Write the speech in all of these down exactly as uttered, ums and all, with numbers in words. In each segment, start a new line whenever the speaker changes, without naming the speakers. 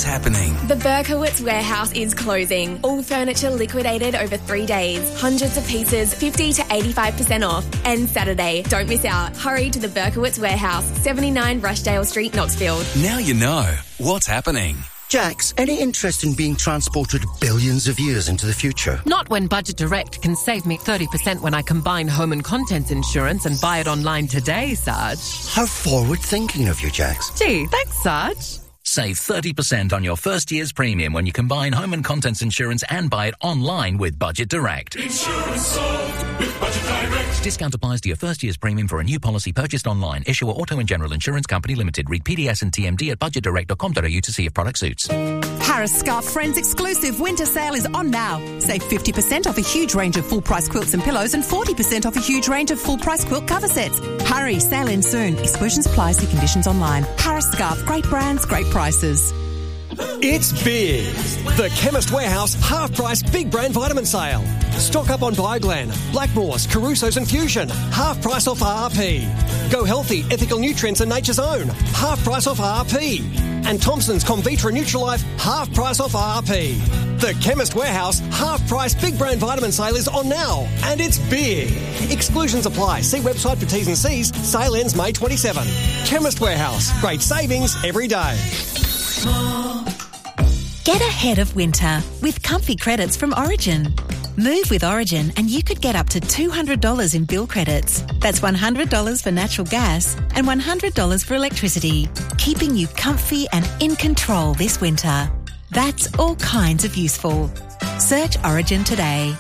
happening?
The Berkowitz warehouse is closing. All furniture liquidated over three days. Hundreds of pieces, fifty to eighty-five percent off. And Saturday. Don't miss out. Hurry to the Berkowitz warehouse, seventy-nine Rushdale Street, Knoxfield.
Now you know what's happening.
Jax, any interest in being transported billions of years into the future?
Not when Budget Direct can save me thirty percent when I combine home and contents insurance and buy it online today, Sarge.
How forward-thinking of you, Jax.
Gee, thanks, Sarge.
Save thirty percent on your first year's premium when you combine home and contents insurance and buy it online with Budget Direct.
Insurance sold with Budget Direct.
Discount applies to your first year's premium for a new policy purchased online. Issuer Auto and General Insurance Company Limited. Read P D S and T M D at budget direct dot com dot a u to see if product suits.
Harris Scarf Friends exclusive winter sale is on now. Save fifty percent off a huge range of full-price quilts and pillows and forty percent off a huge range of full-price quilt cover sets. Hurry, sale ends soon. Exclusions apply, see conditions online. Harris Scarf, great brands, great prices.
It's big. The Chemist Warehouse half-price big brand vitamin sale. Stock up on Bioglan, Blackmore's, Caruso's and Fusion. Half price off R R P. Go Healthy, Ethical Nutrients and Nature's Own. Half price off R R P. And Thompson's Comvitra Nutrilife, half price off R R P. The Chemist Warehouse half-price big brand vitamin sale is on now. And it's big. Exclusions apply. See website for T's and C's. Sale ends May twenty-seventh. Chemist Warehouse. Great savings every day.
Get ahead of winter with comfy credits from Origin. Move with Origin and you could get up to two hundred dollars in bill credits. That's one hundred dollars for natural gas and one hundred dollars for electricity, keeping you comfy and in control this winter. That's all kinds of useful. Search Origin today.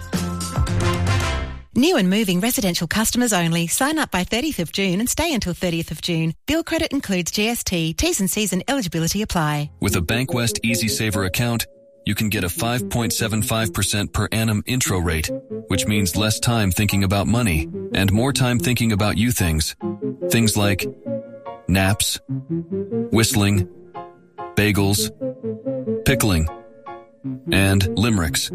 New and moving residential customers only. Sign up by thirtieth of June and stay until thirtieth of June. Bill credit includes G S T. T's and C's and eligibility apply.
With a Bankwest EasySaver account, you can get a five point seven five percent per annum intro rate, which means less time thinking about money and more time thinking about you things. Things like naps, whistling, bagels, pickling, and limericks.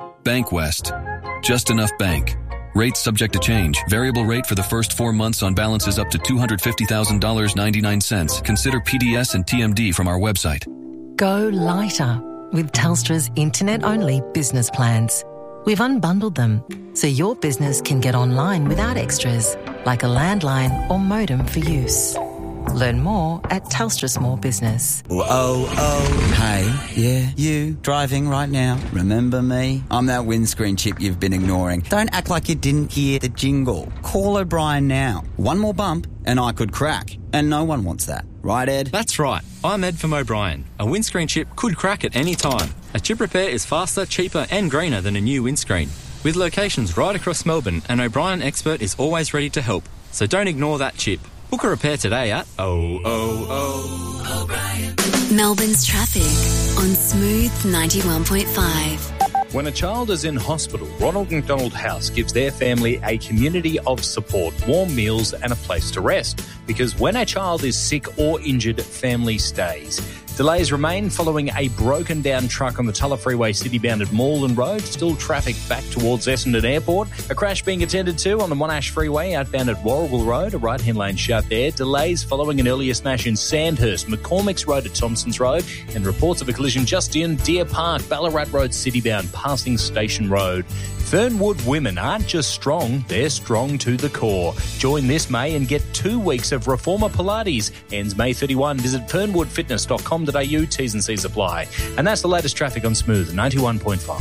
Bankwest. Just enough bank. Rates subject to change. Variable rate for the first four months on balances up to two hundred fifty thousand dollars and ninety-nine cents. Consider P D S and T M D from our website.
Go lighter with Telstra's internet-only business plans. We've unbundled them so your business can get online without extras, like a landline or modem for use. Learn more at Telstra Small Business.
Oh, oh, hey, yeah, you, driving right now, remember me? I'm that windscreen chip you've been ignoring. Don't act like you didn't hear the jingle. Call O'Brien now. One more bump and I could crack. And no one wants that. Right, Ed?
That's right. I'm Ed from O'Brien. A windscreen chip could crack at any time. A chip repair is faster, cheaper and greener than a new windscreen. With locations right across Melbourne, an O'Brien expert is always ready to help. So don't ignore that chip. Book a repair today at oh oh oh O'Brien.
Melbourne's traffic on Smooth ninety-one point five.
When a child is in hospital, Ronald McDonald House gives their family a community of support, warm meals and a place to rest. Because when a child is sick or injured, family stays. Delays remain following a broken down truck on the Tulla Freeway city-bound at Moreland Road. Still traffic back towards Essendon Airport. A crash being attended to on the Monash Freeway outbound at Warragul Road. A right-hand lane shut there. Delays following an earlier smash in Sandhurst, McCormick's Road at Thompson's Road. And reports of a collision just in Deer Park, Ballarat Road city-bound, passing Station Road. Fernwood women aren't just strong, they're strong to the core. Join this May and get two weeks of Reformer Pilates. Ends May thirty-first. Visit fernwood fitness dot com dot a u. T's and C's apply. And that's the latest traffic on Smooth ninety-one point five.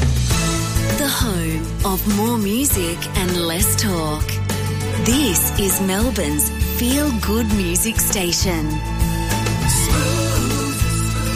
The home of more music and less talk. This is Melbourne's feel-good music station.
Smooth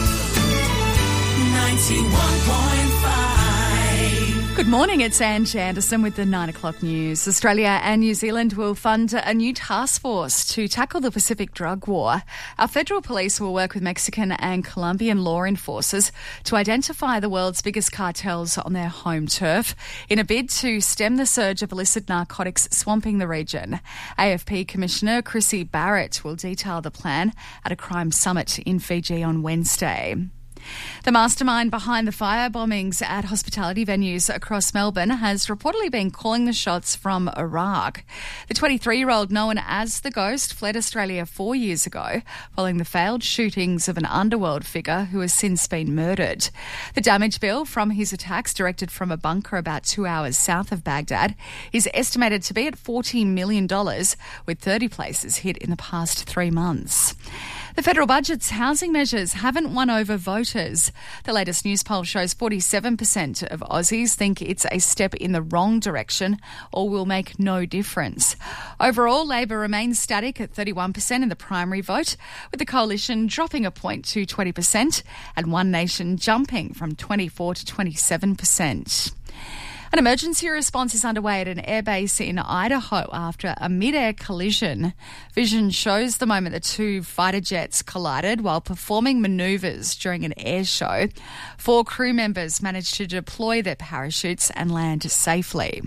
ninety-one point five.
Good morning, it's Ange Anderson with the nine o'clock news. Australia and New Zealand will fund a new task force to tackle the Pacific drug war. Our federal police will work with Mexican and Colombian law enforcers to identify the world's biggest cartels on their home turf in a bid to stem the surge of illicit narcotics swamping the region. A F P Commissioner Chrissy Barrett will detail the plan at a crime summit in Fiji on Wednesday. The mastermind behind the fire bombings at hospitality venues across Melbourne has reportedly been calling the shots from Iraq. The twenty-three-year-old known as The Ghost fled Australia four years ago following the failed shootings of an underworld figure who has since been murdered. The damage bill from his attacks, directed from a bunker about two hours south of Baghdad, is estimated to be at forty million dollars, with thirty places hit in the past three months. The federal budget's housing measures haven't won over voters. The latest news poll shows forty-seven percent of Aussies think it's a step in the wrong direction or will make no difference. Overall, Labor remains static at thirty-one percent in the primary vote, with the coalition dropping a point to twenty percent and One Nation jumping from twenty-four to twenty-seven percent. An emergency response is underway at an airbase in Idaho after a mid-air collision. Vision shows the moment the two fighter jets collided while performing manoeuvres during an air show. Four crew members managed to deploy their parachutes and land safely.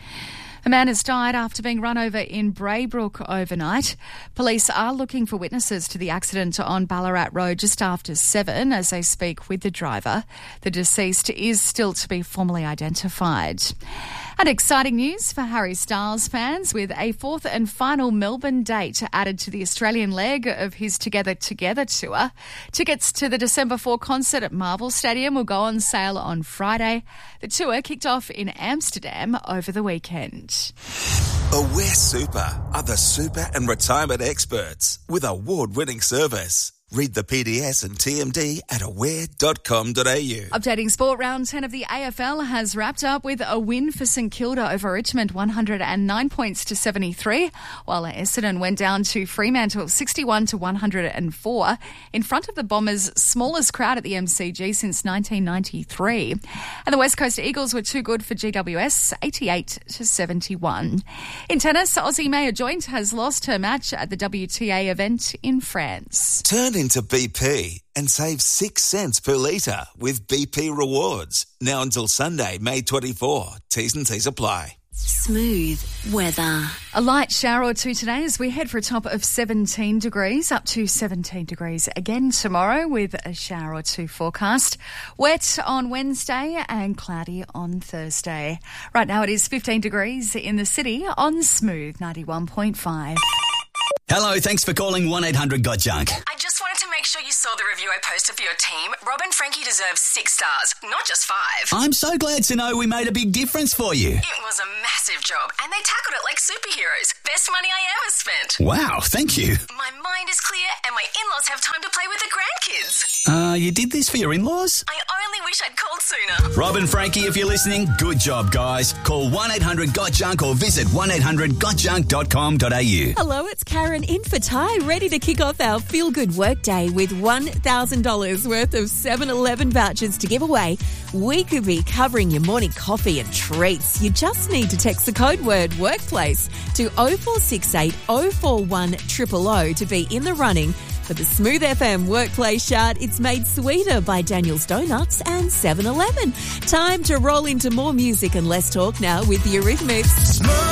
A man has died after being run over in Braybrook overnight. Police are looking for witnesses to the accident on Ballarat Road just after seven as they speak with the driver. The deceased is still to be formally identified. And exciting news for Harry Styles fans, with a fourth and final Melbourne date added to the Australian leg of his Together Together tour. Tickets to the December fourth concert at Marvel Stadium will go on sale on Friday. The tour kicked off in Amsterdam over the weekend.
Aware Super are the super and retirement experts with award-winning service. Read the P D S and T M D at aware dot com dot a u.
Updating sport, round ten of the A F L has wrapped up with a win for St Kilda over Richmond, one hundred nine points to seventy-three, while Essendon went down to Fremantle sixty-one to one hundred four in front of the Bombers' smallest crowd at the M C G since nineteen ninety-three. And the West Coast Eagles were too good for G W S, eighty-eight to seventy-one. In tennis, Aussie Maya Joint has lost her match at the W T A event in France.
Turn into B P and save six cents per litre with B P Rewards. Now until Sunday, May twenty-fourth. T's and C's apply.
Smooth weather.
A light shower or two today as we head for a top of seventeen degrees, up to seventeen degrees again tomorrow with a shower or two forecast. Wet on Wednesday and cloudy on Thursday. Right now it is fifteen degrees in the city on Smooth ninety-one point five.
Hello, thanks for calling one eight hundred got junk.
I just wanted to make sure you saw the review I posted for your team. Rob and Frankie deserve six stars, not just five.
I'm so glad to know we made a big difference for you.
It was a massive job, and they tackled it like superheroes. Best money I ever spent.
Wow, thank you.
My mind is clear, and my in-laws have time to play with the grandkids.
Uh, you did this for your in-laws?
I only wish I'd called sooner.
Rob and Frankie, if you're listening, good job, guys. Call one eight hundred got junk or visit one eight hundred got junk dot com dot a u.
Hello, it's Karen in for Ty, ready to kick off our feel-good workday with one thousand dollars worth of seven eleven vouchers to give away. We could be covering your morning coffee and treats. You just need to text the code word workplace to oh four six eight, oh four one, zero zero zero to be in the running for the Smooth F M Workplace Shout. It's made sweeter by Daniel's Donuts and seven eleven. Time to roll into more music and less talk now with the Eurythmics.